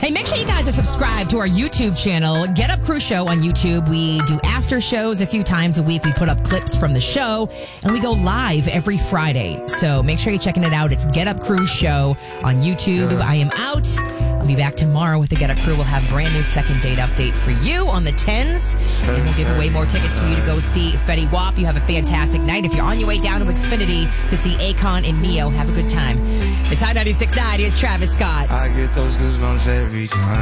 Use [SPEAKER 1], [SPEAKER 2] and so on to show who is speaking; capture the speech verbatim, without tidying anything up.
[SPEAKER 1] Hey, make sure you guys are subscribed to our YouTube channel, Get Up Crew Show on YouTube. We do after shows a few times a week. We put up clips from the show, and we go live every Friday. So make sure you're checking it out. It's Get Up Crew Show on YouTube. I am out. I'll be back tomorrow with the Get Up Crew. We'll have brand new second date update for you on the tens. And we'll give away more tickets for you to go see Fetty Wap. You have a fantastic night. If you're on your way down to Xfinity to see Akon and Neo, have a good time. It's Hot ninety-six point nine. Here's Travis Scott.
[SPEAKER 2] I get those goosebumps every time.